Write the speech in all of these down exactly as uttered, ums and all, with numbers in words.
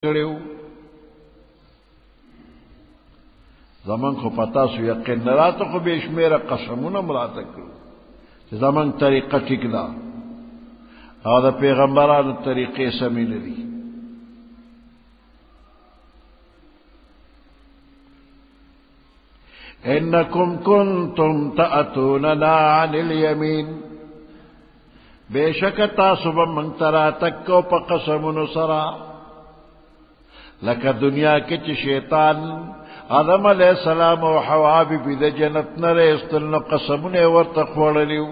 کړو زمون خو پتا سو یقین نه راته خو به شمیره قسمونه مراته کړو چې زمون طریقه ټیک ده او د پیغمبرانو طریقې سمې نه دي انکم کنتم تأتوننا عن الیمین بیشک تاسو به من ترا تکو په قسمونو سره لکه دنیا کې چې شیطان آدم علیہ السلام او حوا بی د جنت نه راستل نو قسمونه ورته خوړلیو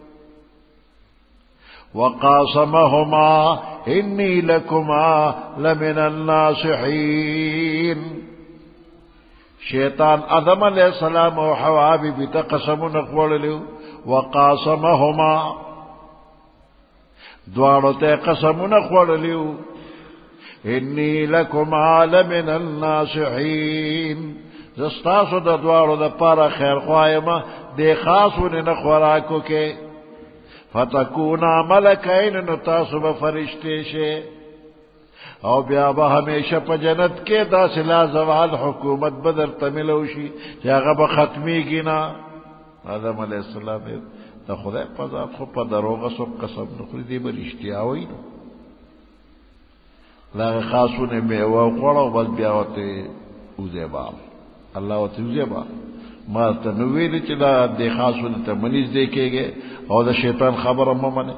وقاسمهما انی لکما لمن الناصحین شیطان آدم علیہ السلام او حوا بی ته قسمونه خوړلیو وقاسمهما دواړو ته قسمونه خوړلیو انی لکما لمن الناصحین زستاسو د دواړو د پاره خیر خواهما د خاصونه نه خوراکو کې فتکونا ملکین نو تاسو به فرشته شئ او بیا به همیشه په جنت کې داسې لا زوال حکومت بدر تملو شي چې هغه به ختمیږي نه آدم علیہ السلام د خدای په ذات خو په دروغه سو قسم نخوري دی به رښتیا وایي لاغه خاصونه میوه خوړو بس بیا وته اوزیبا الله وته اوزیبا ما ته نو ویل چې دا د خاصونه ته منیز دی کېږي او د شیطان خبره مې منه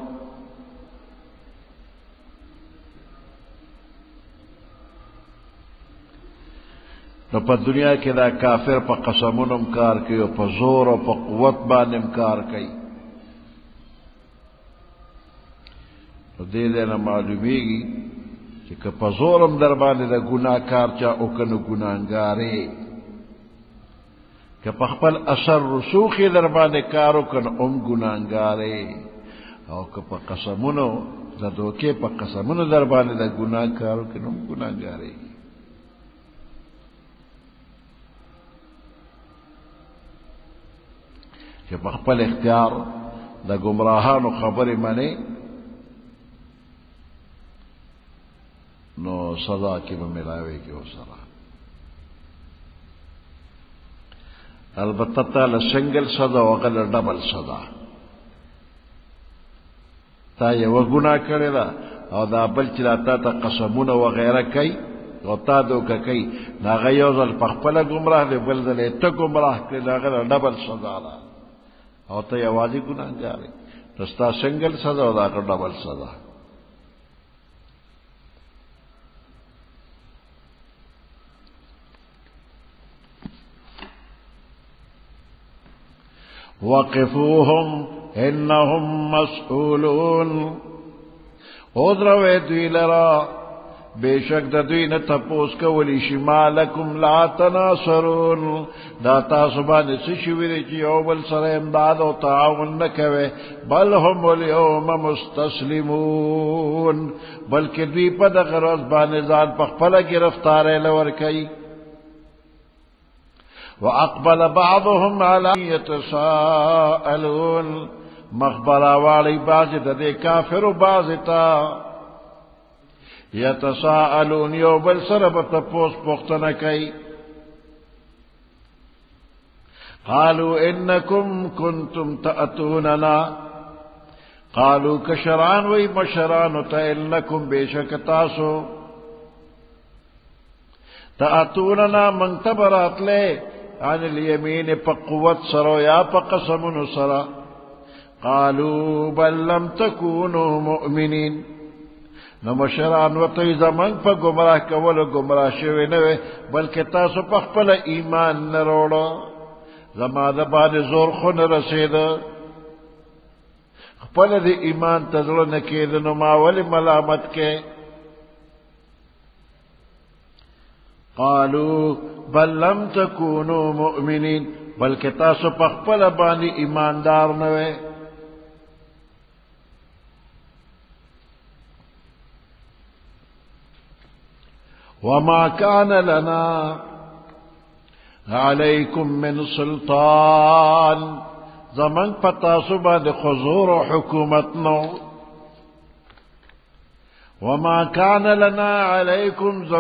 نو په دنیا کې دا کافر په قسمونو کار کوي او په زور او په قوت باندې کار کوي نو دې نه معلومیږي کہ پزورم در باندې د گناہ کار چا او کنه گناهګارې کہ خپل اثر رسوخي در باندې کارو کنه ام گناهګارې او که په قسمونو د دوکې په قسمونو در باندې د گناہ کارو کنه ام گناهګارې کہ خپل اختیار د گمراهانو خبرې معنی نو سزا کی به ملاوي کې وسره البته تعالی سنگل سزا او غل ډبل سزا تا یو ګناه کړی دا او دا بل چې راته ته قسمونه و غیره کوي او تا دوکه کوي دا غيو ځل په خپل گمراه دی بل ځل ته گمراه کړي دا غل ډبل سزا ده او ته یوازې ګناهګار یې رستا سنگل سزا او دا ډبل سزا وقفوهم انهم مسئولون ادرو دوی لرا بیشک د دوی نه تپوس کولی شي مالکم لا تناصرون دا تاسو باندې څه شوي دي چې یو بل سره امداد او تعاون نه کوي بل هم اليوم مستسلمون بلکې دوی په دغه ورځ باندې ځان په خپله ګرفتارۍ لور کوي واقبل بعضهم على يتساءلون مخبر والی بعض د کافر بعض تا يتساءلون یو بل سره په تپوس پوښتنه کوي قالوا انكم كنتم تأتوننا قالوا كشران وی مشران ته انكم بشک تاسو تأتوننا من تبرات له عن الیمین پا قوت سرو یا پا قسمون سرا قالوا بل لم تکونوا مؤمنین نمشران و توی زمان پا گمراہ کولو گمراہ شوی نوے بلکہ تاسو پا خپل ایمان نروڑا زمان دبان زور خون رسید خپل دی ایمان تزلو نکید نماولی ملامت کے قالوا بل لم تكونوا مؤمنين بلکہ تاسو پخپل بانی ایماندار نوے وما كان لنا عليكم من سلطان زمن پتاسو بعد حضور و حکومت نو وما كان لنا عليكم